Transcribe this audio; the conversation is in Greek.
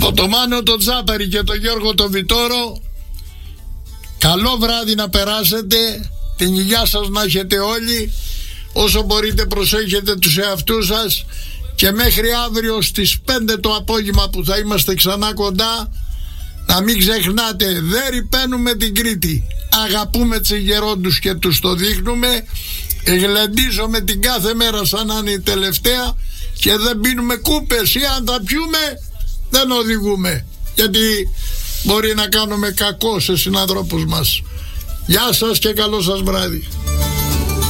Από το Μάνο τον Τζάπαρη και τον Γιώργο τον Βιτόρο, καλό βράδυ να περάσετε, την υγεία σας να έχετε όλοι, όσο μπορείτε προσέχετε τους εαυτούς σας, και μέχρι αύριο στις 5 το απόγευμα που θα είμαστε ξανά κοντά, να μην ξεχνάτε, δεν ρυπαίνουμε την Κρήτη, αγαπούμε τους γερόντους και τους το δείχνουμε, γλεντίζουμε την κάθε μέρα σαν να είναι η τελευταία και δεν πίνουμε κούπες, ή αν τα πιούμε δεν οδηγούμε, γιατί μπορεί να κάνουμε κακό σε συνανθρώπους μας. Γεια σας και καλό σας βράδυ.